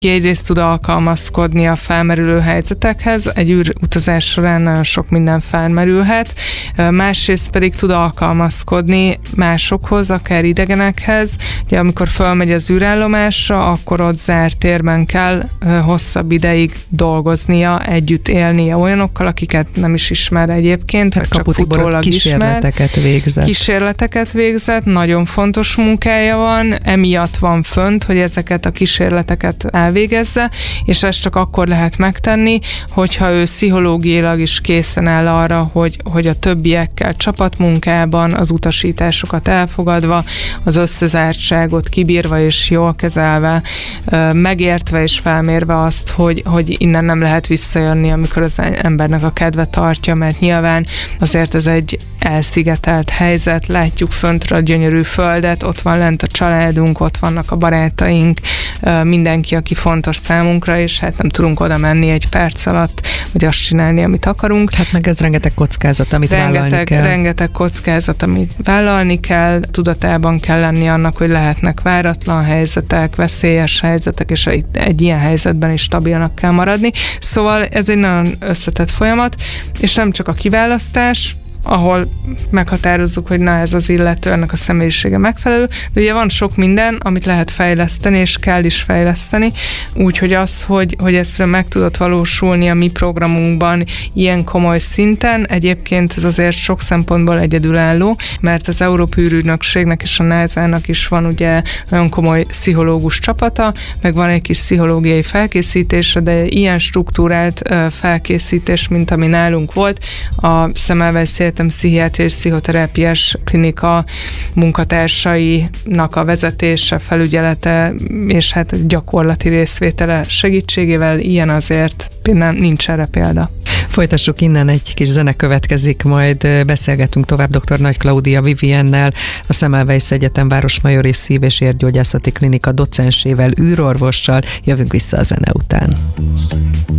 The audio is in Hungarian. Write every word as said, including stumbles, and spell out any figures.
ki egyrészt tud alkalmazkodni a felmerülő helyzetekhez, egy űrutazás során nagyon sok minden felmerülhet, másrészt pedig tud alkalmazkodni másokhoz, akár idegenekhez. Ugye, amikor fölmegy az űrállomásra, akkor ott zárt térben kell hosszabb ideig dolgoznia, együtt élnie olyanokkal, akiket nem is ismer egyébként, hát csak futólag kísérleteket ismer. végzett. Kísérleteket végzett, nagyon fontos munkája van, emiatt van fönt, hogy ezeket a kísérleteket elvégezze, és ezt csak akkor lehet megtenni, hogyha ő pszichológiailag is készen áll arra, hogy, hogy a többiekkel csapatmunkában, az utasításokat elfogadva, az összezártságot kibírva és jól kezelve, megértve és felmérve azt, hogy, hogy innen nem lehet visszajönni, amikor az embernek a kedve tartja, mert nyilván azért ez egy elszigetelt helyzet, látjuk föntre a gyönyörű földet, ott van lent a családunk, ott vannak a barátaink, mindenki, aki fontos számunkra, és hát nem tudunk oda menni egy perc alatt, vagy azt csinálni, amit akarunk. Hát meg ez rengeteg kockázat, amit rengeteg, vállalni kell. Rengeteg kockázat, amit vállalni kell, tudatában kell lenni annak, hogy lehetnek váratlan helyzetek, veszélyes helyzetek, és egy, egy ilyen helyzetben is stabilnak kell maradni. Szóval ez egy nagyon összetett folyamat, és nem csak a kiválasztás, ahol meghatározzuk, hogy na ez az illető, ennek a személyisége megfelelő, de ugye van sok minden, amit lehet fejleszteni, és kell is fejleszteni, úgyhogy az, hogy, hogy ez meg tudott valósulni a mi programunkban ilyen komoly szinten, egyébként ez azért sok szempontból egyedülálló, mert az Európai űrügynökségnek és a nászának is van ugye nagyon komoly pszichológus csapata, meg van egy kis pszichológiai felkészítése, de ilyen struktúrált felkészítés, mint ami nálunk volt, a Semmelweis pszichiátriai és pszichoterápiás klinika munkatársainak a vezetése, felügyelete és hát gyakorlati részvétele segítségével ilyen azért nem, nincs erre példa. Folytassuk innen, egy kis zene következik, majd beszélgetünk tovább dr. Nagy Klaudia Viviennel, a Semmelweis Egyetem Városmajori Szív- és Érgyógyászati Klinika docensével, űrorvossal. Jövünk vissza a zene után.